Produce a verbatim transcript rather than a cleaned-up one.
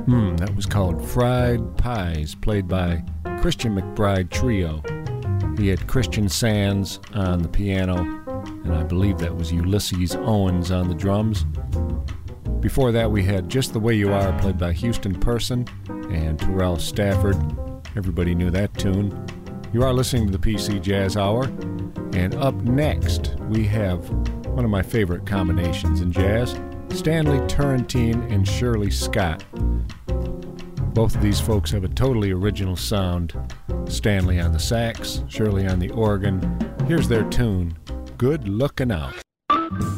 Hmm, that was called Fried Pies, played by Christian McBride Trio. He had Christian Sands on the piano, and I believe that was Ulysses Owens on the drums. Before that, we had Just the Way You Are, played by Houston Person and Terrell Stafford. Everybody knew that tune. You are listening to the P C Jazz Hour, and up next, we have one of my favorite combinations in jazz, Stanley Turrentine and Shirley Scott. Both of these folks have a totally original sound. Stanley on the sax, Shirley on the organ. Here's their tune, Good Lookin' Out.